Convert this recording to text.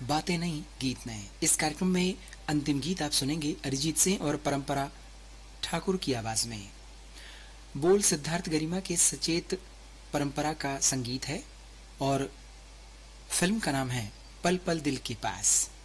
बातें नई गीत नए। इस कार्यक्रम में अंतिम गीत आप सुनेंगे अरिजीत सिंह और परंपरा ठाकुर की आवाज में। बोल सिद्धार्थ गरिमा के सचेत परंपरा का संगीत है और फिल्म का नाम है पल पल दिल के पास।